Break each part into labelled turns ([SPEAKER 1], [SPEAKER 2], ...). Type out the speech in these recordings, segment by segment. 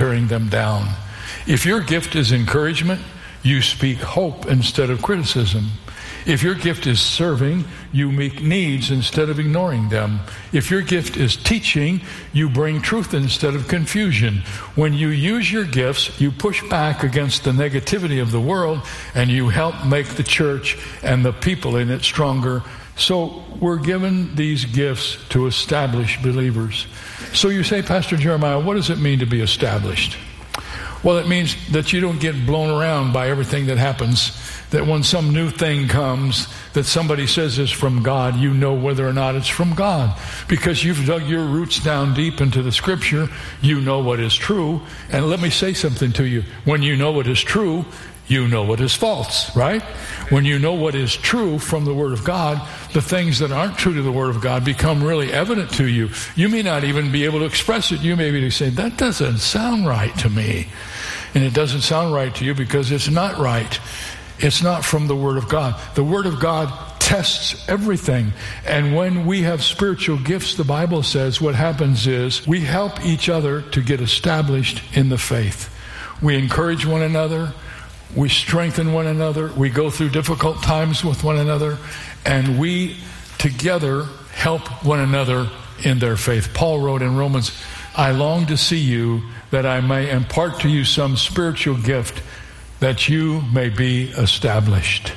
[SPEAKER 1] tearing them down. If your gift is encouragement, you speak hope instead of criticism. If your gift is serving, you meet needs instead of ignoring them. If your gift is teaching, you bring truth instead of confusion. When you use your gifts, you push back against the negativity of the world, and you help make the church and the people in it stronger. So we're given these gifts to establish believers. So you say, Pastor Jeremiah, what does it mean to be established? Well, it means that you don't get blown around by everything that happens, that when some new thing comes that somebody says is from God, you know whether or not it's from God. Because you've dug your roots down deep into the Scripture, you know what is true. And let me say something to you. When you know what is true, you know what is false, right? When you know what is true from the Word of God, the things that aren't true to the Word of God become really evident to you. You may not even be able to express it. You may be saying, that doesn't sound right to me. And it doesn't sound right to you because it's not right. It's not from the Word of God. The Word of God tests everything. And when we have spiritual gifts, the Bible says what happens is we help each other to get established in the faith. We encourage one another. We strengthen one another. We go through difficult times with one another. And we together help one another in their faith. Paul wrote in Romans, I long to see you that I may impart to you some spiritual gift that you may be established.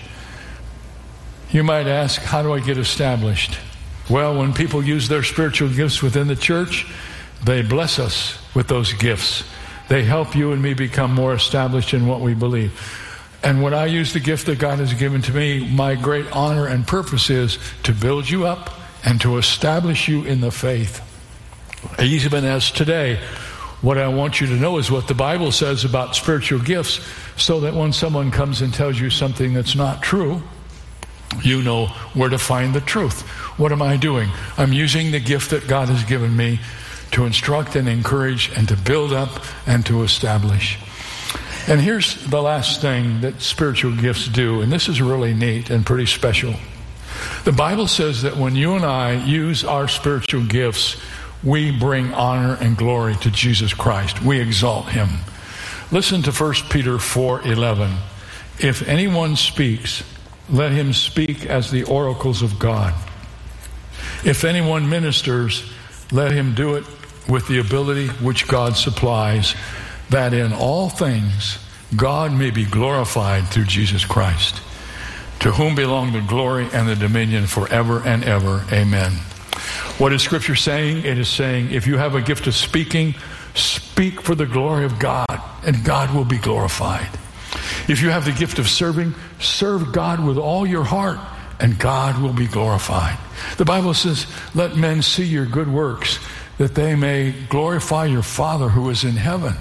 [SPEAKER 1] You might ask, how do I get established? Well, when people use their spiritual gifts within the church, they bless us with those gifts. They help you and me become more established in what we believe. And when I use the gift that God has given to me, my great honor and purpose is to build you up and to establish you in the faith. Even as today, what I want you to know is what the Bible says about spiritual gifts, so that when someone comes and tells you something that's not true, you know where to find the truth. What am I doing? I'm using the gift that God has given me to instruct and encourage and to build up and to establish. And here's the last thing that spiritual gifts do, and this is really neat and pretty special. The Bible says that when you and I use our spiritual gifts, we bring honor and glory to Jesus Christ. We exalt Him. Listen to 1 Peter 4:11. If anyone speaks, let him speak as the oracles of God. If anyone ministers, let him do it with the ability which God supplies, that in all things God may be glorified through Jesus Christ, to whom belong the glory and the dominion forever and ever. Amen. What is Scripture saying? It is saying, if you have a gift of speaking, speak for the glory of God, and God will be glorified. If you have the gift of serving, serve God with all your heart, and God will be glorified. The Bible says, let men see your good works, that they may glorify your Father who is in heaven.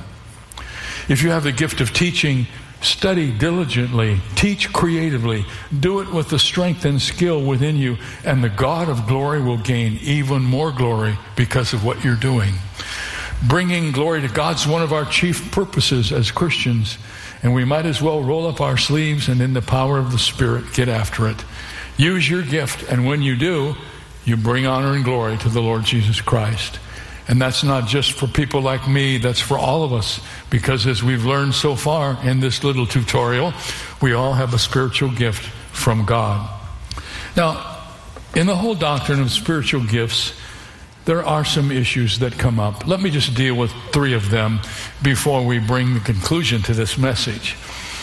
[SPEAKER 1] If you have the gift of teaching, study diligently, teach creatively, do it with the strength and skill within you, and the God of glory will gain even more glory because of what you're doing. Bringing glory to God's one of our chief purposes as Christians, and we might as well roll up our sleeves and in the power of the Spirit get after it. Use your gift, and when you do, you bring honor and glory to the Lord Jesus Christ. And that's not just for people like me, that's for all of us. Because as we've learned so far in this little tutorial, we all have a spiritual gift from God. Now, in the whole doctrine of spiritual gifts, there are some issues that come up. Let me just deal with 3 of them before we bring the conclusion to this message.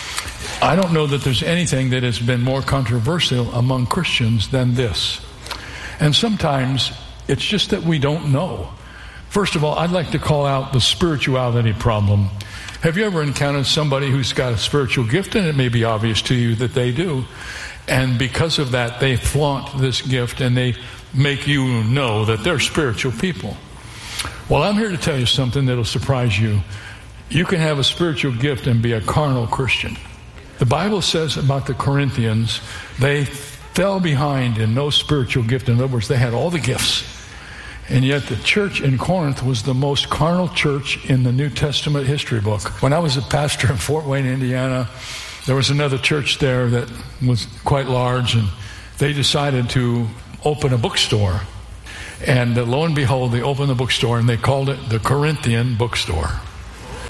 [SPEAKER 1] I don't know that there's anything that has been more controversial among Christians than this. And sometimes it's just that we don't know. First of all, I'd like to call out the spirituality problem. Have you ever encountered somebody who's got a spiritual gift, and it may be obvious to you that they do, and because of that, they flaunt this gift and they make you know that they're spiritual people? Well, I'm here to tell you something that'll surprise you. You can have a spiritual gift and be a carnal Christian. The Bible says about the Corinthians, they fell behind in no spiritual gift. In other words, they had all the gifts. And yet the church in Corinth was the most carnal church in the New Testament history book. When I was a pastor in Fort Wayne, Indiana, there was another church there that was quite large, and they decided to open a bookstore. And lo and behold, they opened the bookstore, and they called it the Corinthian bookstore.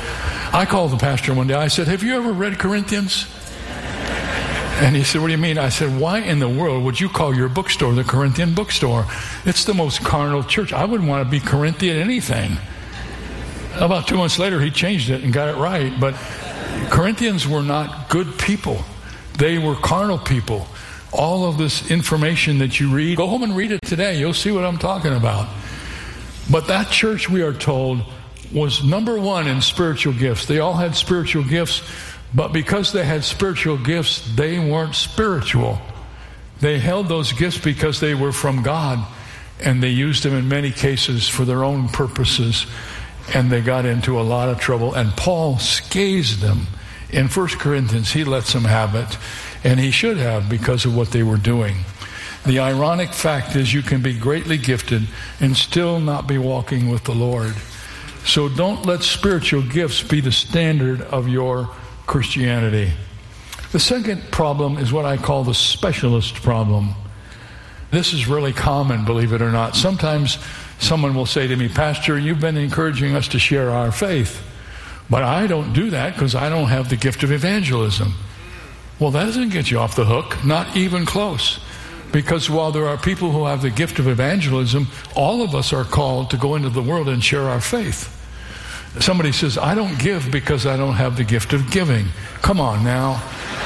[SPEAKER 1] I called the pastor one day. I said, have you ever read Corinthians? And he said, what do you mean? I said, why in the world would you call your bookstore the Corinthian bookstore? It's the most carnal church. I wouldn't want to be Corinthian anything. About 2 months later, he changed it and got it right. But Corinthians were not good people. They were carnal people. All of this information that you read, go home and read it today. You'll see what I'm talking about. But that church, we are told, was number one in spiritual gifts. They all had spiritual gifts. But because they had spiritual gifts, they weren't spiritual. They held those gifts because they were from God, and they used them in many cases for their own purposes, and they got into a lot of trouble. And Paul scathes them. In 1 Corinthians, he lets them have it, and he should have because of what they were doing. The ironic fact is you can be greatly gifted and still not be walking with the Lord. So don't let spiritual gifts be the standard of your Christianity. The second problem is what I call the specialist problem. This is really common, believe it or not. Sometimes someone will say to me, Pastor, you've been encouraging us to share our faith, but I don't do that because I don't have the gift of evangelism. Well, that doesn't get you off the hook, not even close. Because while there are people who have the gift of evangelism, all of us are called to go into the world and share our faith. Somebody says, I don't give because I don't have the gift of giving. Come on now.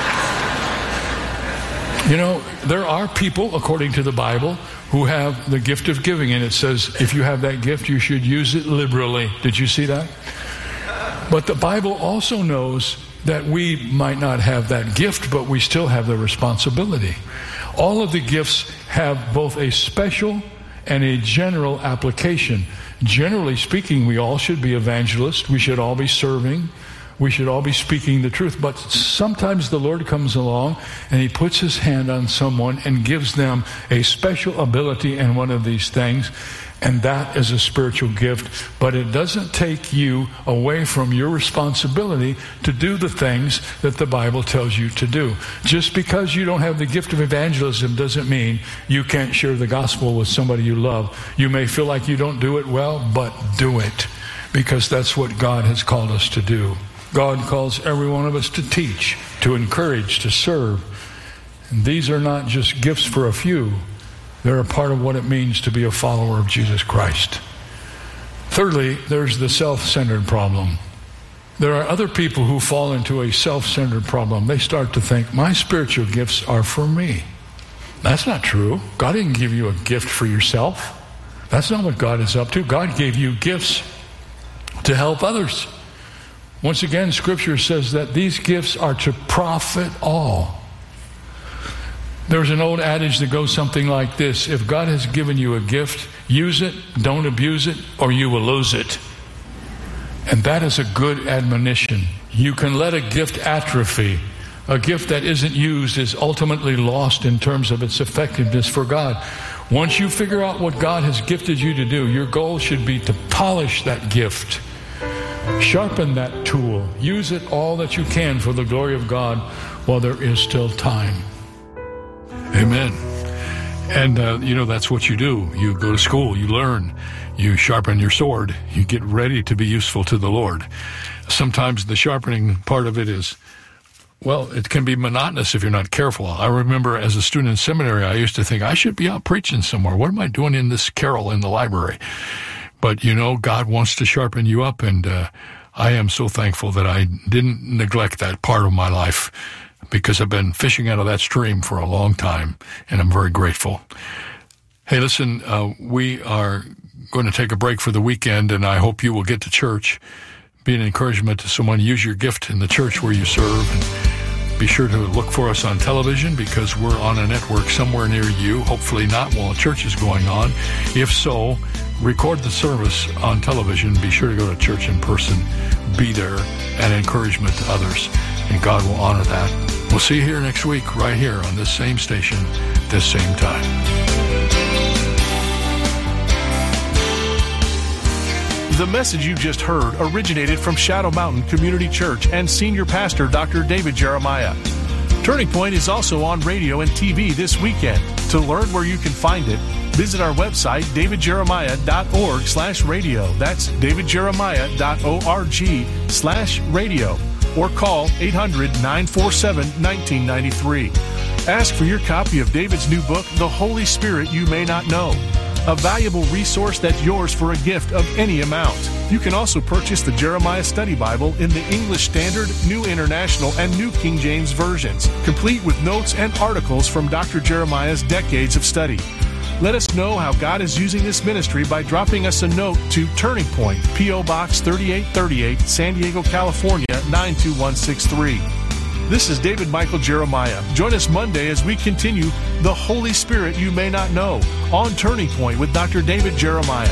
[SPEAKER 1] You know, there are people, according to the Bible, who have the gift of giving. And it says, if you have that gift, you should use it liberally. Did you see that? But the Bible also knows that we might not have that gift, but we still have the responsibility. All of the gifts have both a special and a general application. Generally speaking, we all should be evangelists. We should all be serving. We should all be speaking the truth. But sometimes the Lord comes along and he puts his hand on someone and gives them a special ability in one of these things. And that is a spiritual gift. But it doesn't take you away from your responsibility to do the things that the Bible tells you to do. Just because you don't have the gift of evangelism doesn't mean you can't share the gospel with somebody you love. You may feel like you don't do it well, but do it. Because that's what God has called us to do. God calls every one of us to teach, to encourage, to serve. And these are not just gifts for a few. They're a part of what it means to be a follower of Jesus Christ. Thirdly, there's the self-centered problem. There are other people who fall into a self-centered problem. They start to think, my spiritual gifts are for me. That's not true. God didn't give you a gift for yourself. That's not what God is up to. God gave you gifts to help others. Once again, Scripture says that these gifts are to profit all. There's an old adage that goes something like this: if God has given you a gift, use it, don't abuse it, or you will lose it. And that is a good admonition. You can let a gift atrophy. A gift that isn't used is ultimately lost in terms of its effectiveness for God. Once you figure out what God has gifted you to do, your goal should be to polish that gift. Sharpen that tool. Use it all that you can for the glory of God while there is still time. Amen. And, that's what you do. You go to school, you learn, you sharpen your sword, you get ready to be useful to the Lord. Sometimes the sharpening part of it is, it can be monotonous if you're not careful. I remember as a student in seminary, I used to think, I should be out preaching somewhere. What am I doing in this carrel in the library? But, God wants to sharpen you up, and I am so thankful that I didn't neglect that part of my life, because I've been fishing out of that stream for a long time, and I'm very grateful. Hey, listen, we are going to take a break for the weekend, and I hope you will get to church. Be an encouragement to someone. Use your gift in the church where you serve, and be sure to look for us on television, because we're on a network somewhere near you. Hopefully not while church is going on. If so, record the service on television. Be sure to go to church in person. Be there, an encouragement to others, and God will honor that. We'll see you here next week, right here on this same station, this same time.
[SPEAKER 2] The message you just heard originated from Shadow Mountain Community Church and Senior Pastor Dr. David Jeremiah. Turning Point is also on radio and TV this weekend. To learn where you can find it, Visit our website, davidjeremiah.org/radio. That's davidjeremiah.org/radio. Or call 800-947-1993. Ask for your copy of David's new book, The Holy Spirit You May Not Know, a valuable resource that's yours for a gift of any amount. You can also purchase the Jeremiah Study Bible in the English Standard, New International, and New King James versions, complete with notes and articles from Dr. Jeremiah's decades of study. Let us know how God is using this ministry by dropping us a note to Turning Point, P.O. Box 3838, San Diego, California, 92163. This is David Michael Jeremiah. Join us Monday as we continue The Holy Spirit You May Not Know on Turning Point with Dr. David Jeremiah.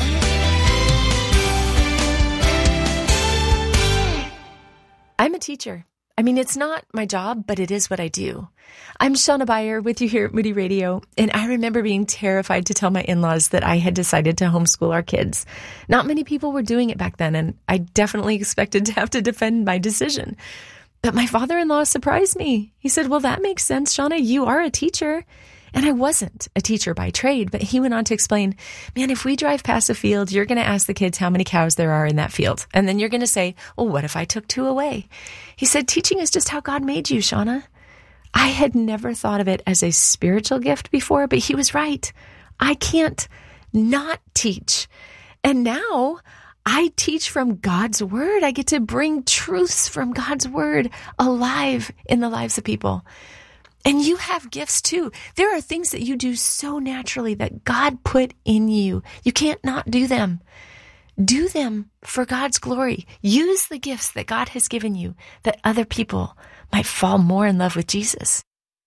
[SPEAKER 3] I'm a teacher. I mean, it's not my job, but it is what I do. I'm Shauna Beyer with you here at Moody Radio, and I remember being terrified to tell my in-laws that I had decided to homeschool our kids. Not many people were doing it back then, and I definitely expected to have to defend my decision. But my father-in-law surprised me. He said, well, that makes sense, Shauna. You are a teacher. And I wasn't a teacher by trade, but he went on to explain, man, if we drive past a field, you're going to ask the kids how many cows there are in that field. And then you're going to say, well, what if I took 2 away? He said, teaching is just how God made you, Shauna. I had never thought of it as a spiritual gift before, but he was right. I can't not teach. And now I teach from God's word. I get to bring truths from God's word alive in the lives of people. And you have gifts too. There are things that you do so naturally that God put in you. You can't not do them. Do them for God's glory. Use the gifts that God has given you that other people might fall more in love with Jesus.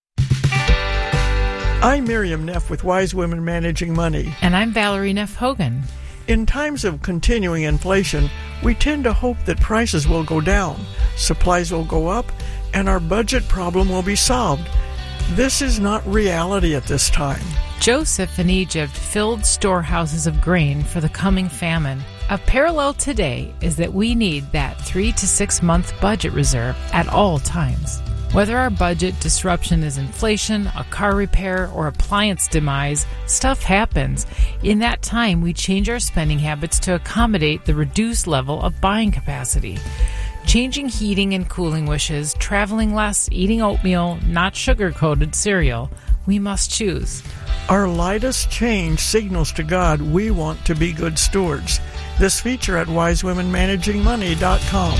[SPEAKER 4] I'm Miriam Neff with Wise Women Managing Money.
[SPEAKER 5] And I'm Valerie Neff Hogan.
[SPEAKER 4] In times of continuing inflation, we tend to hope that prices will go down, supplies will go up, and our budget problem will be solved. This is not reality at this time.
[SPEAKER 5] Joseph in Egypt filled storehouses of grain for the coming famine. A parallel today is that we need that 3 to 6 month budget reserve at all times. Whether our budget disruption is inflation, a car repair, or appliance demise, stuff happens. In that time, we change our spending habits to accommodate the reduced level of buying capacity. Changing heating and cooling wishes, traveling less, eating oatmeal, not sugar-coated cereal, we must choose.
[SPEAKER 4] Our lightest change signals to God we want to be good stewards. This feature at wisewomenmanagingmoney.com.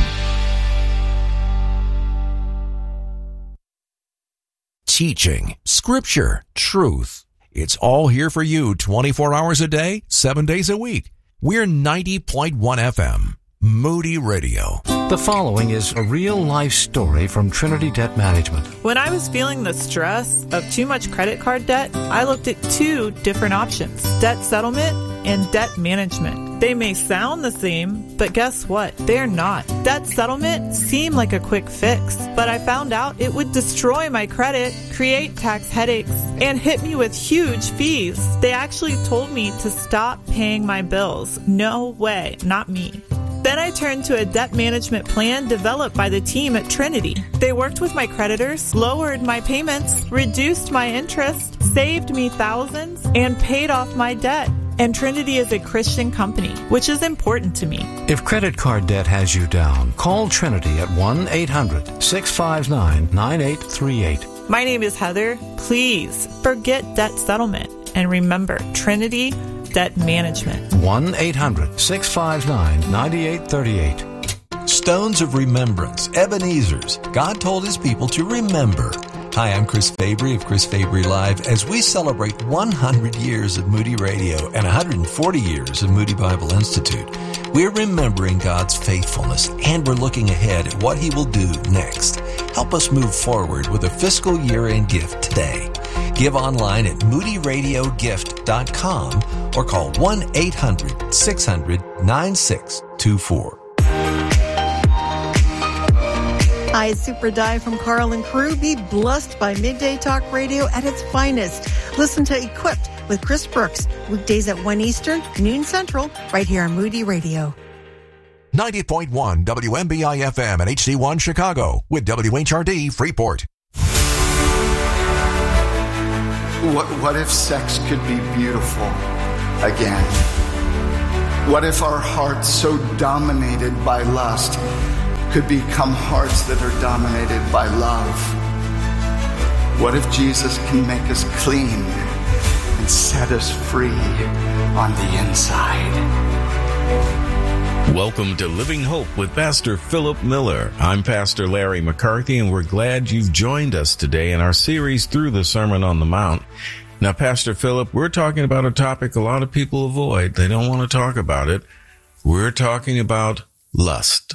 [SPEAKER 6] Teaching, scripture, truth. It's all here for you 24 hours a day, 7 days a week. We're 90.1 FM. Moody Radio.
[SPEAKER 7] The following is a real-life story from Trinity Debt Management.
[SPEAKER 8] When I was feeling the stress of too much credit card debt, I looked at 2 different options, debt settlement and debt management. They may sound the same, but guess what? They're not. Debt settlement seemed like a quick fix, but I found out it would destroy my credit, create tax headaches, and hit me with huge fees. They actually told me to stop paying my bills. No way, not me. Then I turned to a debt management plan developed by the team at Trinity. They worked with my creditors, lowered my payments, reduced my interest, saved me thousands, and paid off my debt. And Trinity is a Christian company, which is important to me.
[SPEAKER 7] If credit card debt has you down, call Trinity at 1-800-659-9838.
[SPEAKER 8] My name is Heather. Please forget debt settlement and remember Trinity Debt Management.
[SPEAKER 7] 1-800-659-9838.
[SPEAKER 9] Stones of Remembrance, Ebenezer's. God told his people to remember. Hi, I'm Chris Fabry of Chris Fabry Live as we celebrate 100 years of Moody Radio and 140 years of Moody Bible Institute. We're remembering God's faithfulness and we're looking ahead at what he will do next. Help us move forward with a fiscal year-end gift today. Give online at moodyradiogift.com or call 1-800-600-9624.
[SPEAKER 10] Hi, it's Super Di from Carl and crew. Be blessed by Midday Talk Radio at its finest. Listen to Equipped with Chris Brooks, weekdays at 1 Eastern, noon Central, right here on Moody Radio.
[SPEAKER 6] 90.1 WMBI FM and HD1 Chicago with WHRD Freeport.
[SPEAKER 11] What if sex could be beautiful again? What if our hearts, so dominated by lust, could become hearts that are dominated by love? What if Jesus can make us clean and set us free on the inside?
[SPEAKER 12] Welcome to Living Hope with Pastor Philip Miller. I'm Pastor Larry McCarthy, and we're glad you've joined us today in our series through the Sermon on the Mount. Now, Pastor Philip, we're talking about a topic a lot of people avoid. They don't want to talk about it. We're talking about lust.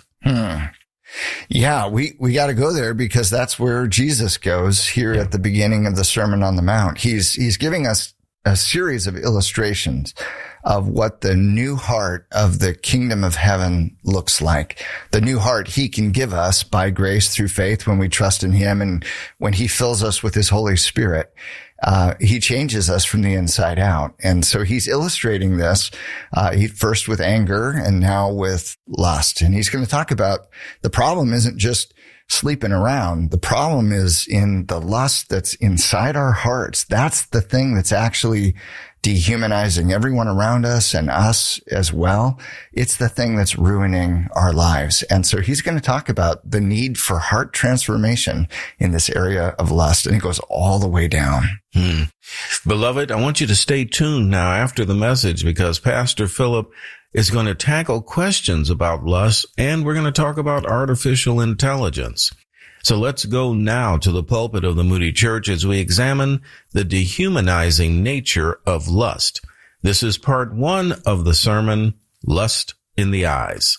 [SPEAKER 13] Yeah, we got to go there because that's where Jesus goes here at the beginning of the Sermon on the Mount. He's giving us a series of illustrations of what the new heart of the kingdom of heaven looks like. The new heart he can give us by grace through faith when we trust in him and when he fills us with his Holy Spirit. He changes us from the inside out. And so he's illustrating this, first with anger and now with lust. And he's going to talk about the problem isn't just sleeping around. The problem is in the lust that's inside our hearts. That's the thing that's actually dehumanizing everyone around us and us as well. It's the thing that's ruining our lives. And so he's going to talk about the need for heart transformation in this area of lust. And it goes all the way down.
[SPEAKER 12] Beloved, I want you to stay tuned now after the message because Pastor Philip is going to tackle questions about lust, and we're going to talk about artificial intelligence. So let's go now to the pulpit of the Moody Church as we examine the dehumanizing nature of lust. This is part 1 of the sermon, Lust in the Eyes.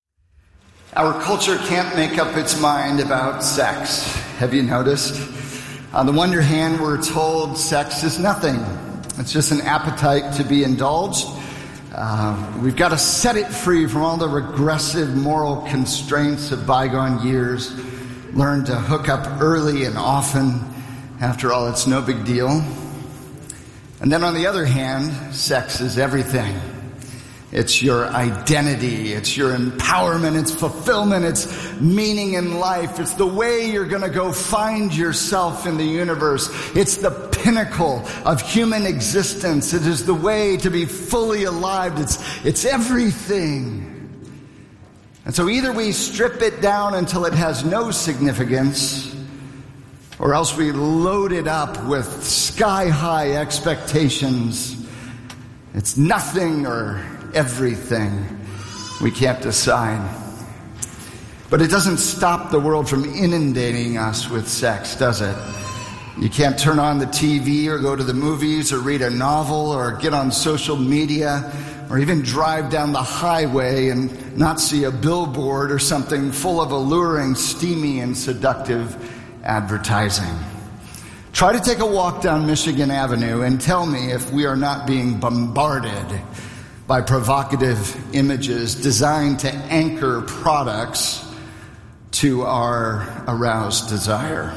[SPEAKER 11] Our culture can't make up its mind about sex. Have you noticed? On the one hand, we're told sex is nothing. It's just an appetite to be indulged. We've got to set it free from all the regressive moral constraints of bygone years. Learn to hook up early and often. After all, it's no big deal. And then on the other hand, sex is everything. It's your identity. It's your empowerment. It's fulfillment. It's meaning in life. It's the way you're going to go find yourself in the universe. It's the pinnacle of human existence. It is the way to be fully alive. It's everything. And so either we strip it down until it has no significance, or else we load it up with sky-high expectations. It's nothing or everything. We can't decide. But it doesn't stop the world from inundating us with sex, does it? You can't turn on the TV or go to the movies or read a novel or get on social media or even drive down the highway and not see a billboard or something full of alluring, steamy, and seductive advertising. Try to take a walk down Michigan Avenue and tell me if we are not being bombarded by provocative images designed to anchor products to our aroused desire.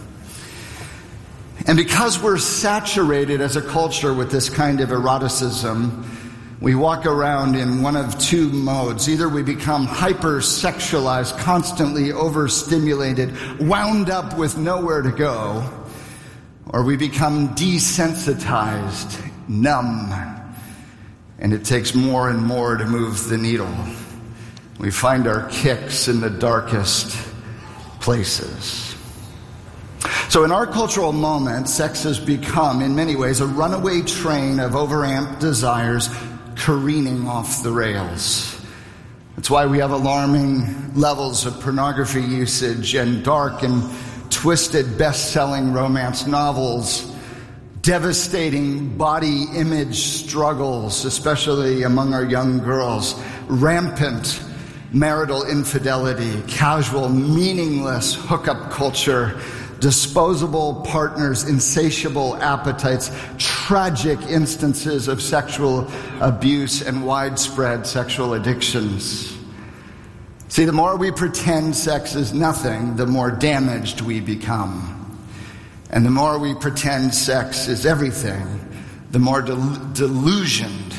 [SPEAKER 11] And because we're saturated as a culture with this kind of eroticism, we walk around in one of two modes. Either we become hyper-sexualized, constantly overstimulated, wound up with nowhere to go, or we become desensitized, numb, and it takes more and more to move the needle. We find our kicks in the darkest places. So in our cultural moment, sex has become, in many ways, a runaway train of overamped desires careening off the rails. That's why we have alarming levels of pornography usage and dark and twisted best-selling romance novels, devastating body image struggles, especially among our young girls, rampant marital infidelity, casual, meaningless hookup culture, disposable partners, insatiable appetites, tragic instances of sexual abuse, and widespread sexual addictions. See, the more we pretend sex is nothing, the more damaged we become. And the more we pretend sex is everything, the more disillusioned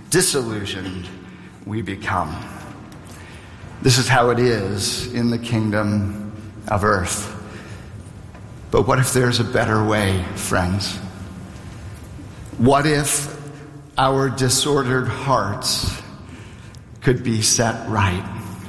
[SPEAKER 11] we become. This is how it is in the kingdom of earth. But what if there's a better way, friends? What if our disordered hearts could be set right?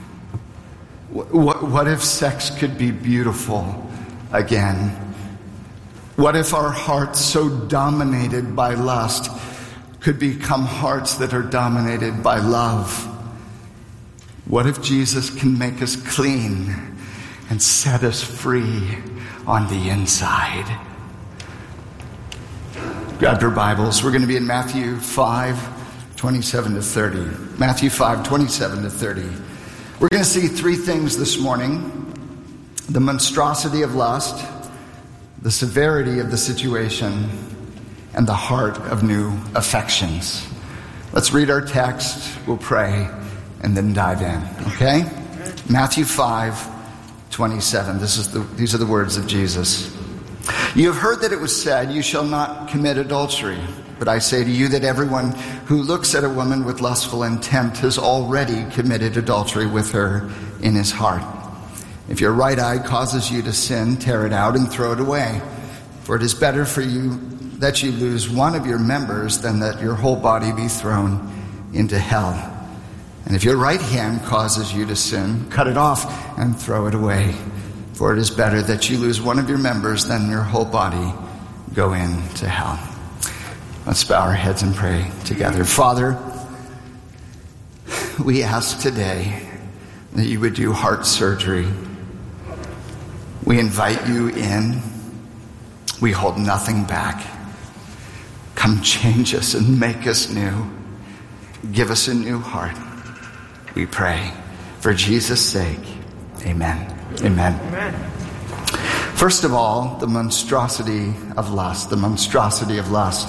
[SPEAKER 11] What if sex could be beautiful again? What if our hearts so dominated by lust could become hearts that are dominated by love? What if Jesus can make us clean and set us free on the inside? Grab your Bibles. We're going to be in Matthew 5:27-30. Matthew 5:27-30. We're going to see three things this morning: the monstrosity of lust, the severity of the situation, and the heart of new affections. Let's read our text, we'll pray, and then dive in. Okay? Matthew 5:27. These are the words of Jesus. You have heard that it was said, "You shall not commit adultery." But I say to you that everyone who looks at a woman with lustful intent has already committed adultery with her in his heart. If your right eye causes you to sin, tear it out and throw it away. For it is better for you that you lose one of your members than that your whole body be thrown into hell. And if your right hand causes you to sin, cut it off and throw it away. For it is better that you lose one of your members than your whole body go into hell. Let's bow our heads and pray together. Father, we ask today that you would do heart surgery. We invite you in. We hold nothing back. Come change us and make us new. Give us a new heart, we pray. For Jesus' sake, amen. Amen. Amen. First of all, the monstrosity of lust. The monstrosity of lust.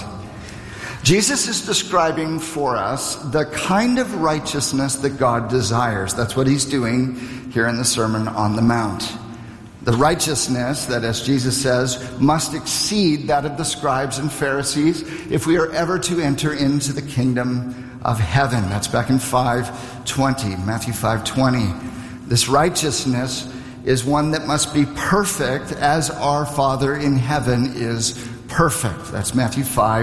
[SPEAKER 11] Jesus is describing for us the kind of righteousness that God desires. That's what he's doing here in the Sermon on the Mount. The righteousness that, as Jesus says, must exceed that of the scribes and Pharisees if we are ever to enter into the kingdom of heaven. That's back in 5:20, Matthew 5:20. This righteousness is one that must be perfect as our Father in heaven is perfect. That's Matthew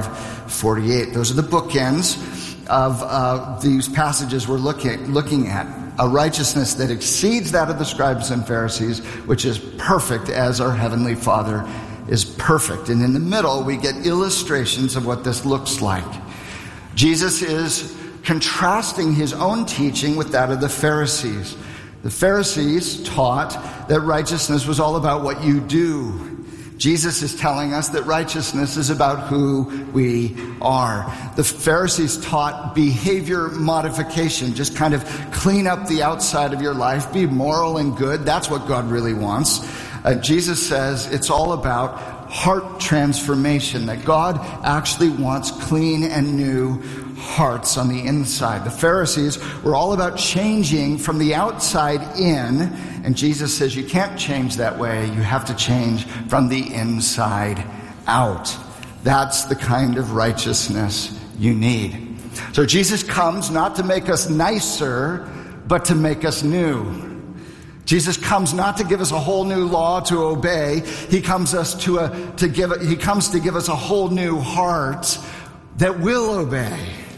[SPEAKER 11] 5:48. Those are the bookends of these passages we're looking at. A righteousness that exceeds that of the scribes and Pharisees, which is perfect as our Heavenly Father is perfect. And in the middle, we get illustrations of what this looks like. Jesus is contrasting his own teaching with that of the Pharisees. The Pharisees taught that righteousness was all about what you do. Jesus is telling us that righteousness is about who we are. The Pharisees taught behavior modification. Just kind of clean up the outside of your life. Be moral and good. That's what God really wants. Jesus says it's all about heart transformation. That God actually wants clean and new hearts on the inside. The Pharisees were all about changing from the outside in, and Jesus says you can't change that way. You have to change from the inside out. That's the kind of righteousness you need. So Jesus comes not to make us nicer, but to make us new. Jesus comes not to give us a whole new law to obey. He comes to give us a whole new heart that will obey.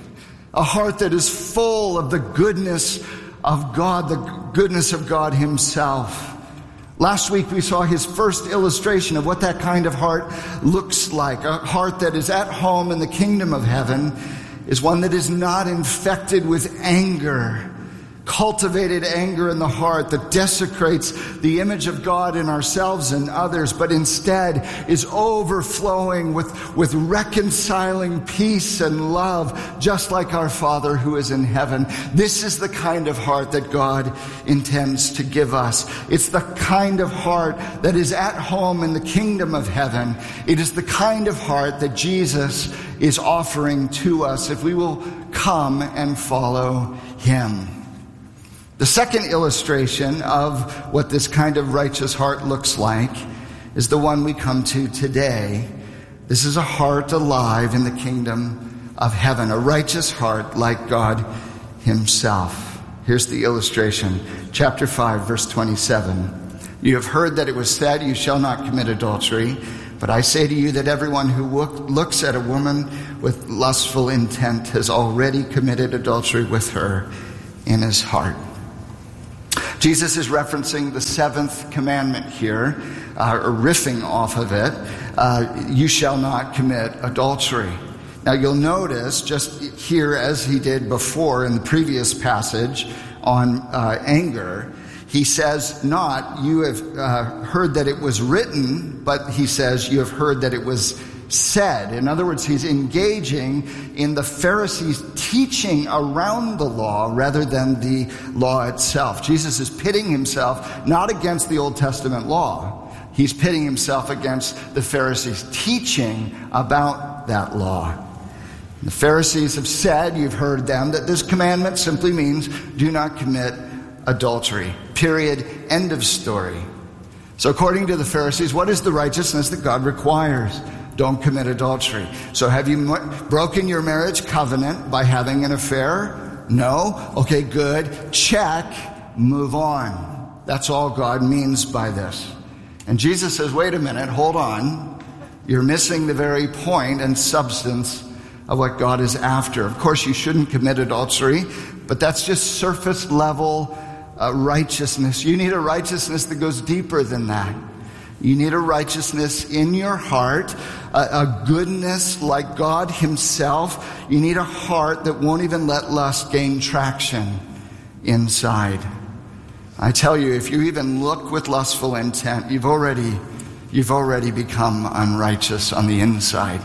[SPEAKER 11] A heart that is full of the goodness of God, the goodness of God himself. Last week we saw his first illustration of what that kind of heart looks like. A heart that is at home in the kingdom of heaven is one that is not infected with anger. Cultivated anger in the heart that desecrates the image of God in ourselves and others, but instead is overflowing with reconciling peace and love, just like our Father who is in heaven. This is the kind of heart that God intends to give us. It's the kind of heart that is at home in the kingdom of heaven. It is the kind of heart that Jesus is offering to us if we will come and follow him. The second illustration of what this kind of righteous heart looks like is the one we come to today. This is a heart alive in the kingdom of heaven, a righteous heart like God himself. Here's the illustration. Chapter 5, verse 27. You have heard that it was said, you shall not commit adultery. But I say to you that everyone who looks at a woman with lustful intent has already committed adultery with her in his heart. Jesus is referencing the seventh commandment here, or riffing off of it. You shall not commit adultery. Now you'll notice just here, as he did before in the previous passage on anger, he says not, you have heard that it was written, but he says you have heard that it was said. In other words, he's engaging in the Pharisees' teaching around the law rather than the law itself. Jesus is pitting himself not against the Old Testament law. He's pitting himself against the Pharisees' teaching about that law. The Pharisees have said, you've heard them, that this commandment simply means do not commit adultery. Period. End of story. So according to the Pharisees, what is the righteousness that God requires? Don't commit adultery. So have you broken your marriage covenant by having an affair? No? Okay, good. Check. Move on. That's all God means by this. And Jesus says, wait a minute, hold on. You're missing the very point and substance of what God is after. Of course, you shouldn't commit adultery, but that's just surface level righteousness. You need a righteousness that goes deeper than that. You need a righteousness in your heart, a goodness like God himself. You need a heart that won't even let lust gain traction inside. I tell you, if you even look with lustful intent, you've already become unrighteous on the inside.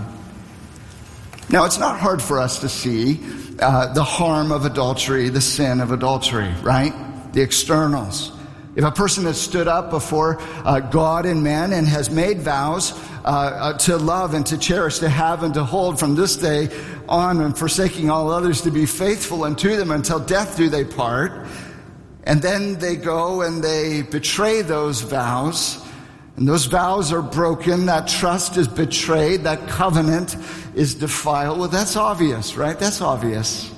[SPEAKER 11] Now, it's not hard for us to see the harm of adultery, the sin of adultery, right? The externals. If a person has stood up before God and men and has made vows to love and to cherish, to have and to hold from this day on, and forsaking all others, to be faithful unto them until death do they part, and then they go and they betray those vows, and those vows are broken, that trust is betrayed, that covenant is defiled. Well, that's obvious, right? That's obvious.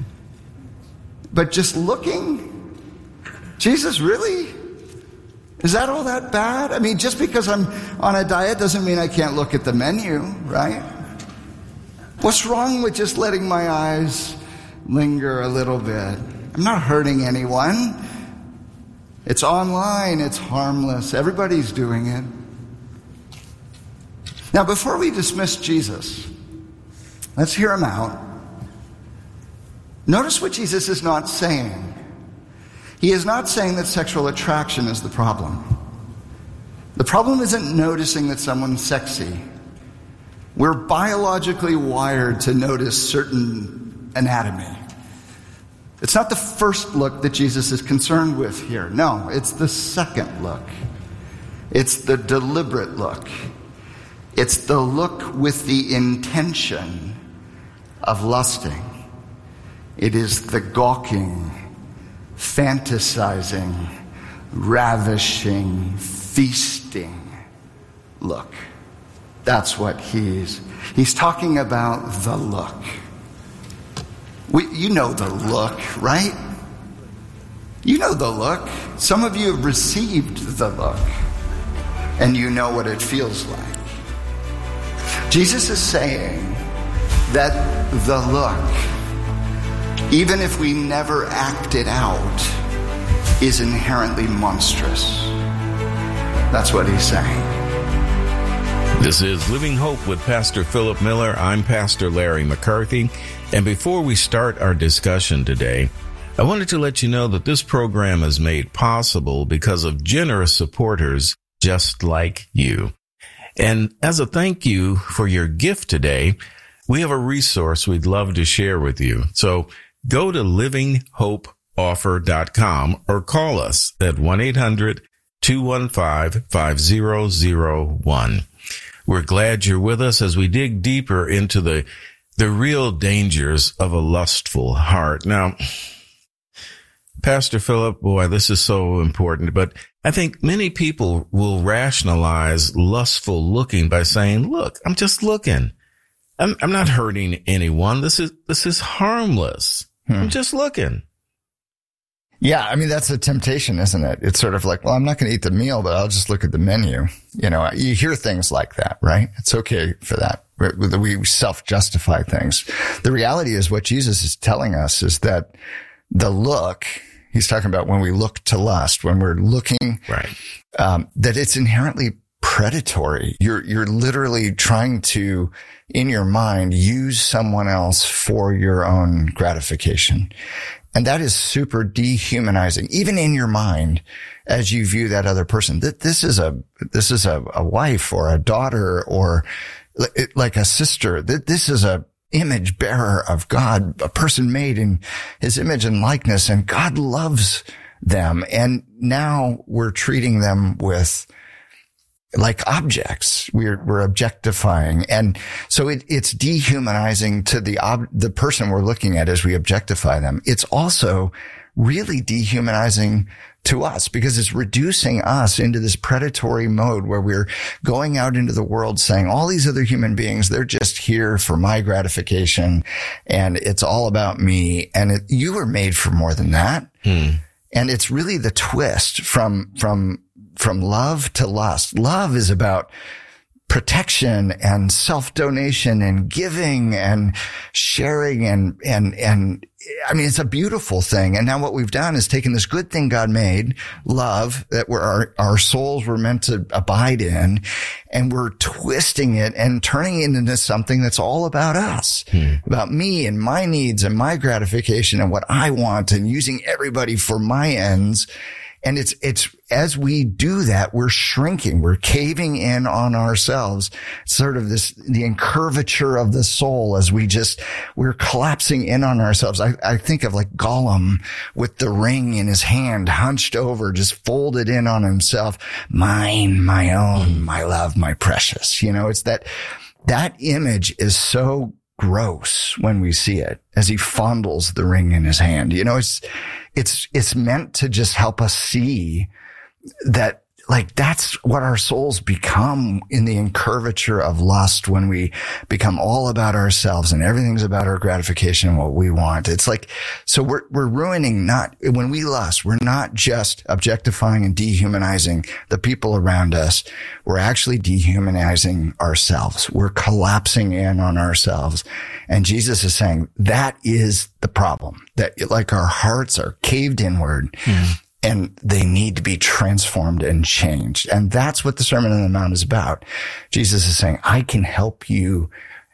[SPEAKER 11] But just looking, Jesus, really? Is that all that bad? I mean, just because I'm on a diet doesn't mean I can't look at the menu, right? What's wrong with just letting my eyes linger a little bit? I'm not hurting anyone. It's online. It's harmless. Everybody's doing it. Now, before we dismiss Jesus, let's hear him out. Notice what Jesus is not saying. He is not saying that sexual attraction is the problem. The problem isn't noticing that someone's sexy. We're biologically wired to notice certain anatomy. It's not the first look that Jesus is concerned with here. No, it's the second look. It's the deliberate look. It's the look with the intention of lusting. It is the gawking, fantasizing, ravishing, feasting look. That's what he's talking about, the look. You know the look, right? You know the look. Some of you have received the look, and you know what it feels like. Jesus is saying that the look, even if we never act it out, is inherently monstrous. That's what he's saying.
[SPEAKER 12] This is Living Hope with Pastor Philip Miller. I'm Pastor Larry McCarthy. And before we start our discussion today, I wanted to let you know that this program is made possible because of generous supporters just like you. And as a thank you for your gift today, we have a resource we'd love to share with you. So go to livinghopeoffer.com or call us at 1-800-215-5001. We're glad you're with us as we dig deeper into the real dangers of a lustful heart. Now, Pastor Philip, boy, this is so important, but I think many people will rationalize lustful looking by saying, look, I'm just looking. I'm not hurting anyone. This is harmless. I'm just looking.
[SPEAKER 13] Yeah, I mean, that's a temptation, isn't it? It's sort of like, well, I'm not going to eat the meal, but I'll just look at the menu. You know, you hear things like that, right? It's okay for that. We self-justify things. The reality is what Jesus is telling us is that he's talking about when we look to lust, when we're looking,
[SPEAKER 12] right,
[SPEAKER 13] that it's inherently predatory. You're literally trying to, in your mind, use someone else for your own gratification. And that is super dehumanizing, even in your mind, as you view that other person. This is a wife or a daughter or like a sister. This is a image bearer of God, a person made in his image and likeness, and God loves them. And now we're treating them with like objects. We're objectifying. And so it's dehumanizing to the person we're looking at as we objectify them. It's also really dehumanizing to us because it's reducing us into this predatory mode where we're going out into the world saying all these other human beings, they're just here for my gratification and it's all about me. And you were made for more than that. And it's really the twist from love to lust. Love is about protection and self-donation and giving and sharing and I mean, it's a beautiful thing. And now what we've done is taken this good thing God made, love, that our souls were meant to abide in, and we're twisting it and turning it into something that's all about us, about me and my needs and my gratification and what I want and using everybody for my ends. And it's as we do that, we're shrinking, we're caving in on ourselves, sort of the incurvature of the soul as we're collapsing in on ourselves. I think of like Gollum with the ring in his hand, hunched over, just folded in on himself. Mine, my own, my love, my precious. You know, it's that image is so gross when we see it as he fondles the ring in his hand. You know, it's meant to just help us see that, like, that's what our souls become in the incurvature of lust when we become all about ourselves and everything's about our gratification and what we want. It's like, so we're ruining when we lust, we're not just objectifying and dehumanizing the people around us. We're actually dehumanizing ourselves. We're collapsing in on ourselves. And Jesus is saying that is the problem, that like our hearts are caved inward. And they need to be transformed and changed. And that's what the Sermon on the Mount is about. Jesus is saying, I can help you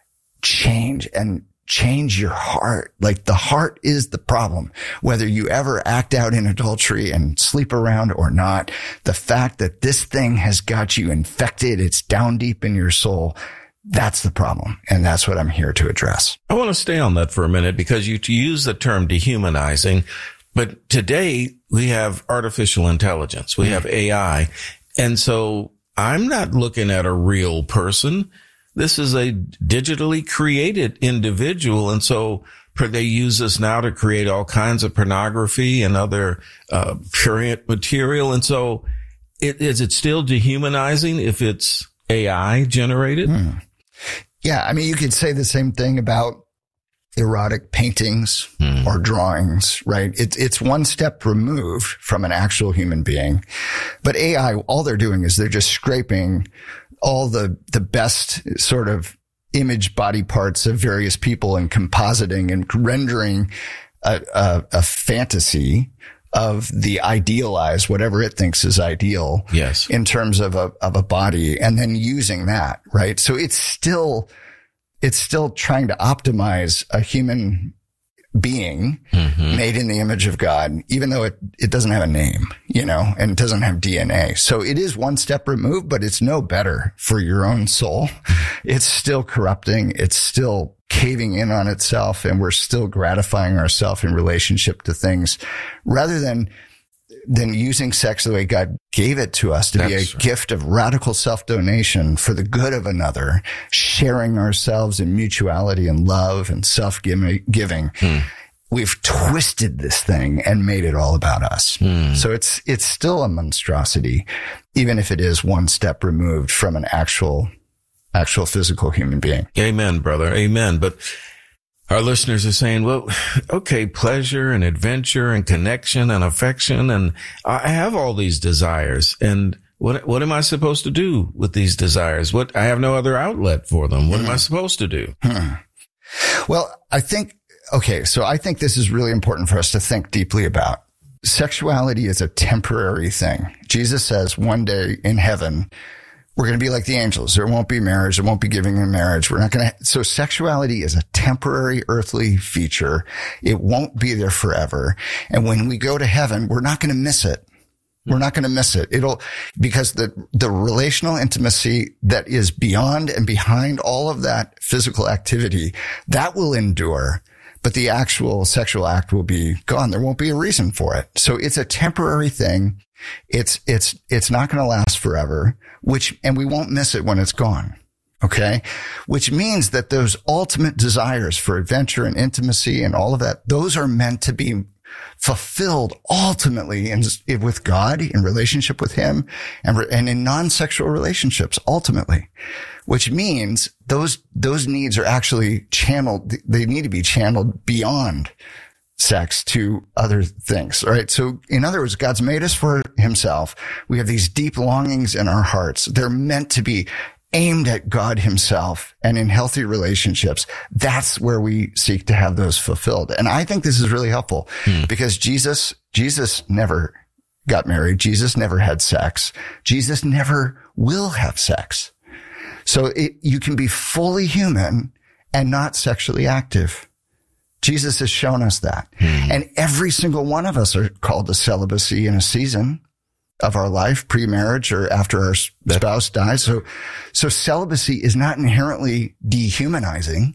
[SPEAKER 13] change your heart. Like, the heart is the problem. Whether you ever act out in adultery and sleep around or not, the fact that this thing has got you infected, it's down deep in your soul. That's the problem. And that's what I'm here to address.
[SPEAKER 12] I want to stay on that for a minute because you use the term dehumanizing. But today we have artificial intelligence. We have AI. And so I'm not looking at a real person. This is a digitally created individual. And so they use this now to create all kinds of pornography and other prurient material. And so is it still dehumanizing if it's AI generated?
[SPEAKER 13] Yeah. I mean, you could say the same thing about erotic paintings or drawings, right? It's one step removed from an actual human being. But AI, all they're doing is they're just scraping all the best sort of image body parts of various people and compositing and rendering a fantasy of the idealized, whatever it thinks is ideal.
[SPEAKER 12] Yes.
[SPEAKER 13] In terms of a body, and then using that, right? So it's still trying to optimize a human being made in the image of God, even though it doesn't have a name, you know, and it doesn't have DNA. So it is one step removed, but it's no better for your own soul. It's still corrupting. It's still caving in on itself, and we're still gratifying ourselves in relationship to things rather than using sex the way God gave it to us, to be a gift of radical self-donation for the good of another, sharing ourselves in mutuality and love and self-giving. We've twisted this thing and made it all about us. So it's still a monstrosity, even if it is one step removed from an actual physical human being.
[SPEAKER 12] Amen, brother. Amen. But Our listeners are saying, well, okay, pleasure and adventure and connection and affection, and I have all these desires, and what am I supposed to do with these desires? I have no other outlet for them. What am I supposed to do?
[SPEAKER 13] Well, I think this is really important for us to think deeply about. Sexuality is a temporary thing. Jesus says one day in heaven, we're going to be like the angels. There won't be marriage. There won't be giving in marriage. So sexuality is a temporary earthly feature. It won't be there forever. And when we go to heaven, we're not going to miss it. We're not going to miss it. Because the relational intimacy that is beyond and behind all of that physical activity, that will endure, but the actual sexual act will be gone. There won't be a reason for it. So it's a temporary thing. It's not going to last forever, and we won't miss it when it's gone. Okay. Which means that those ultimate desires for adventure and intimacy and all of that, those are meant to be fulfilled ultimately with God, in relationship with Him, and in non-sexual relationships ultimately, which means those needs are actually channeled. They need to be channeled beyond sex to other things. All right. So in other words, God's made us for Himself. We have these deep longings in our hearts. They're meant to be aimed at God Himself, and in healthy relationships. That's where we seek to have those fulfilled. And I think this is really helpful because Jesus never got married. Jesus never had sex. Jesus never will have sex. So you can be fully human and not sexually active. Jesus has shown us that. And every single one of us are called to celibacy in a season of our life, pre-marriage or after our spouse dies. So celibacy is not inherently dehumanizing.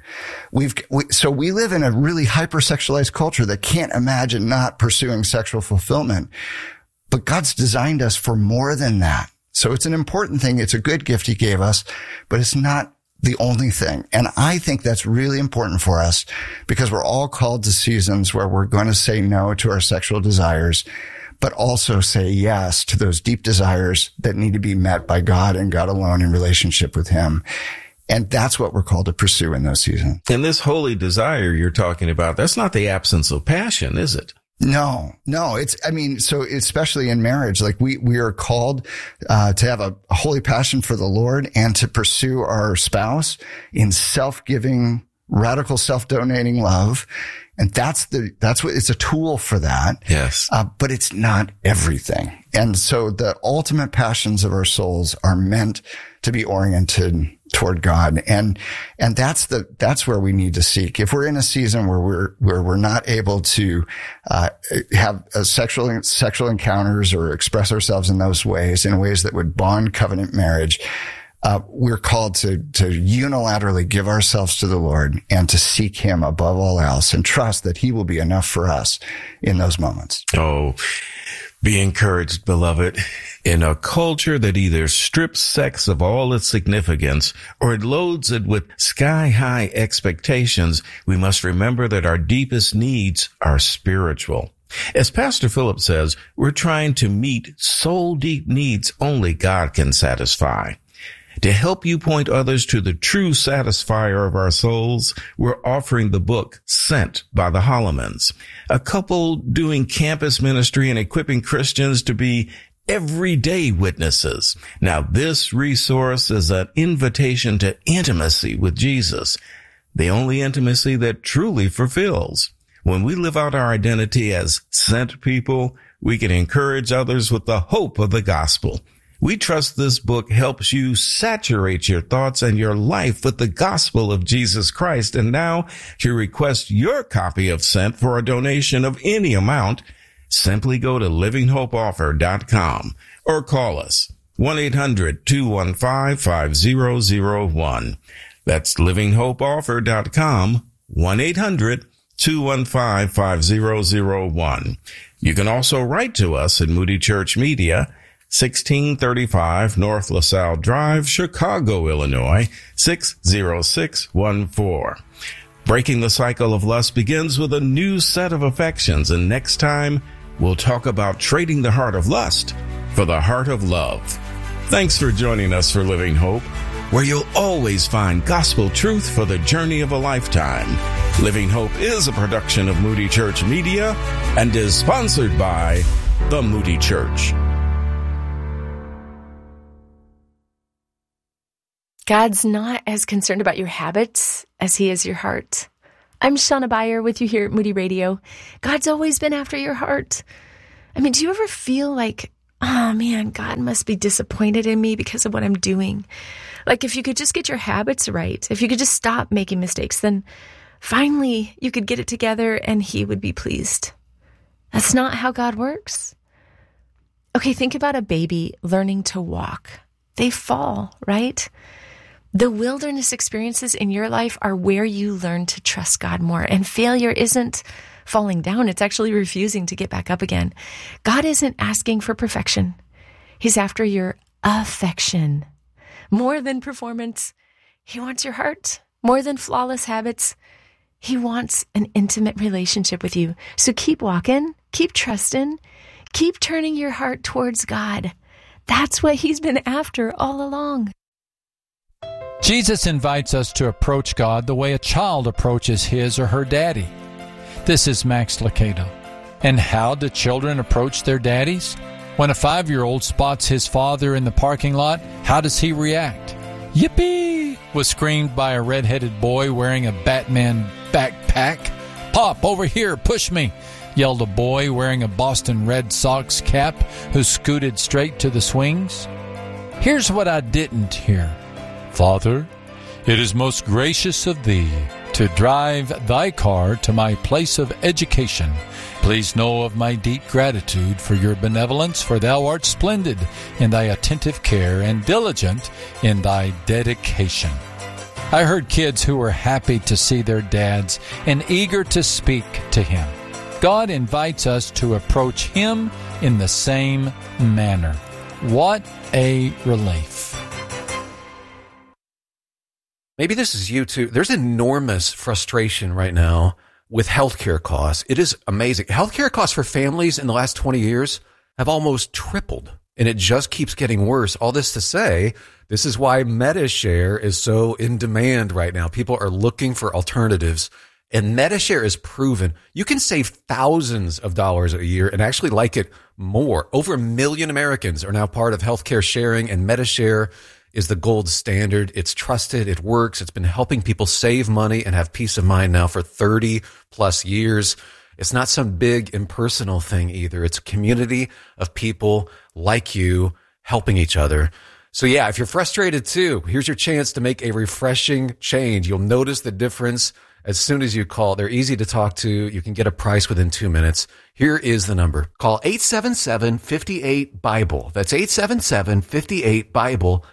[SPEAKER 13] So we live in a really hypersexualized culture that can't imagine not pursuing sexual fulfillment. But God's designed us for more than that. So it's an important thing. It's a good gift He gave us, but it's not the only thing. And I think that's really important for us because we're all called to seasons where we're going to say no to our sexual desires, but also say yes to those deep desires that need to be met by God and God alone in relationship with Him. And that's what we're called to pursue in those seasons.
[SPEAKER 12] And this holy desire you're talking about, that's not the absence of passion, is it?
[SPEAKER 13] No. So especially in marriage, like we are called to have a holy passion for the Lord and to pursue our spouse in self-giving, radical self-donating love. And that's what it's a tool for that.
[SPEAKER 12] Yes.
[SPEAKER 13] But it's not everything. And so the ultimate passions of our souls are meant to be oriented toward God. And that's where we need to seek. If we're in a season where we're not able to, have sexual encounters or express ourselves in those ways, in ways that would bond covenant marriage, we're called to unilaterally give ourselves to the Lord and to seek Him above all else and trust that He will be enough for us in those moments.
[SPEAKER 12] Oh, be encouraged, beloved. In a culture that either strips sex of all its significance or it loads it with sky-high expectations, we must remember that our deepest needs are spiritual. As Pastor Philip says, we're trying to meet soul-deep needs only God can satisfy. To help you point others to the true satisfier of our souls, we're offering the book Sent by the Hollemans, a couple doing campus ministry and equipping Christians to be everyday witnesses. Now, this resource is an invitation to intimacy with Jesus, the only intimacy that truly fulfills. When we live out our identity as sent people, we can encourage others with the hope of the gospel. We trust this book helps you saturate your thoughts and your life with the gospel of Jesus Christ. And now, to request your copy of Sent for a donation of any amount, simply go to livinghopeoffer.com or call us 1-800-215-5001. That's livinghopeoffer.com, 1-800-215-5001. You can also write to us at Moody Church Media, 1635 North LaSalle Drive, Chicago, Illinois, 60614. Breaking the cycle of lust begins with a new set of affections, and next time we'll talk about trading the heart of lust for the heart of love. Thanks for joining us for Living Hope, where you'll always find gospel truth for the journey of a lifetime. Living Hope is a production of Moody Church Media and is sponsored by the Moody Church.
[SPEAKER 3] God's not as concerned about your habits as he is your heart. I'm Shauna Beyer with you here at Moody Radio. God's always been after your heart. I mean, do you ever feel like, oh man, God must be disappointed in me because of what I'm doing? Like if you could just get your habits right, if you could just stop making mistakes, then finally you could get it together and he would be pleased. That's not how God works. Okay, think about a baby learning to walk. They fall, right? The wilderness experiences in your life are where you learn to trust God more. And failure isn't falling down. It's actually refusing to get back up again. God isn't asking for perfection. He's after your affection. More than performance, he wants your heart. More than flawless habits, he wants an intimate relationship with you. So keep walking, keep trusting, keep turning your heart towards God. That's what he's been after all along.
[SPEAKER 14] Jesus invites us to approach God the way a child approaches his or her daddy. This is Max Lucado. And how do children approach their daddies? When a 5-year-old spots his father in the parking lot, how does he react? Yippee! Was screamed by a red-headed boy wearing a Batman backpack. Pop, over here, push me! Yelled a boy wearing a Boston Red Sox cap who scooted straight to the swings. Here's what I didn't hear. Father, it is most gracious of thee to drive thy car to my place of education. Please know of my deep gratitude for your benevolence, for thou art splendid in thy attentive care and diligent in thy dedication. I heard kids who were happy to see their dads and eager to speak to him. God invites us to approach him in the same manner. What a relief.
[SPEAKER 15] Maybe this is you too. There's enormous frustration right now with healthcare costs. It is amazing. Healthcare costs for families in the last 20 years have almost tripled, and it just keeps getting worse. All this to say, this is why MediShare is so in demand right now. People are looking for alternatives, and MediShare is proven you can save thousands of dollars a year and actually like it more. Over 1 million Americans are now part of healthcare sharing, and MediShare is the gold standard. It's trusted. It works. It's been helping people save money and have peace of mind now for 30 plus years. It's not some big impersonal thing either. It's a community of people like you helping each other. So yeah, if you're frustrated too, here's your chance to make a refreshing change. You'll notice the difference as soon as you call. They're easy to talk to. You can get a price within 2 minutes. Here is the number. Call 877-58-BIBLE. That's 877-58-BIBLE.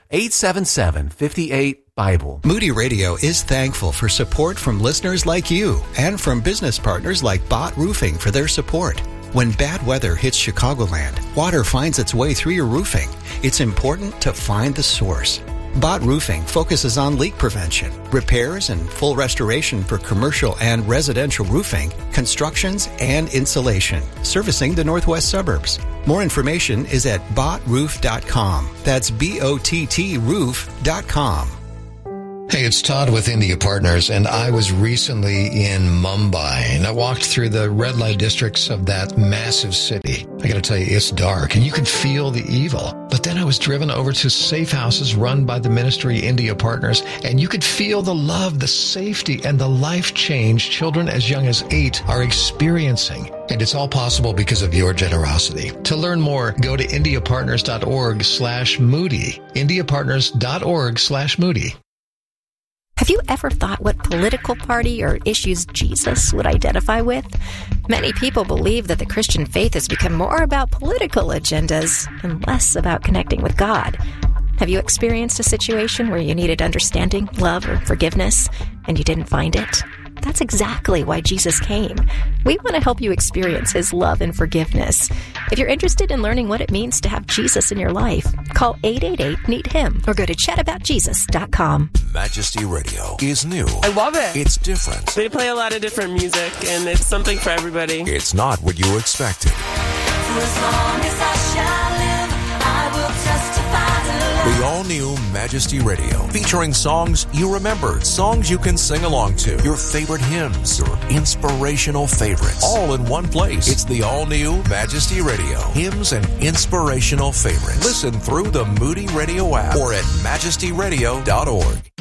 [SPEAKER 15] 877-58-BIBLE.
[SPEAKER 16] Moody Radio is thankful for support from listeners like you and from business partners like Bott Roofing for their support. When bad weather hits Chicagoland, water finds its way through your roofing. It's important to find the source. Bott Roofing focuses on leak prevention, repairs, and full restoration for commercial and residential roofing, constructions, and insulation, servicing the northwest suburbs. More information is at bottroof.com. That's BOTT roof.com.
[SPEAKER 17] Hey, it's Todd with India Partners, and I was recently in Mumbai, and I walked through the red light districts of that massive city. I gotta tell you, it's dark, and you can feel the evil. But then I was driven over to safe houses run by the ministry India Partners, and you could feel the love, the safety, and the life change children as young as 8 are experiencing. And it's all possible because of your generosity. To learn more, go to indiapartners.org/Moody. indiapartners.org/Moody.
[SPEAKER 18] Have you ever thought what political party or issues Jesus would identify with? Many people believe that the Christian faith has become more about political agendas and less about connecting with God. Have you experienced a situation where you needed understanding, love, or forgiveness, and you didn't find it? That's exactly why Jesus came. We want to help you experience his love and forgiveness. If you're interested in learning what it means to have Jesus in your life, call 888-NEED-HIM or go to chataboutjesus.com.
[SPEAKER 6] Majesty Radio is new.
[SPEAKER 19] I love it.
[SPEAKER 6] It's different.
[SPEAKER 19] They play a lot of different music, and it's something for everybody.
[SPEAKER 6] It's not what you expected.
[SPEAKER 20] For as long as I shall live, I will testify to love.
[SPEAKER 6] We the all-new Majesty Radio, featuring songs you remember, songs you can sing along to, your favorite hymns, your inspirational favorites, all in one place. It's the all-new Majesty Radio, hymns and inspirational favorites. Listen through the Moody Radio app or at majestyradio.org.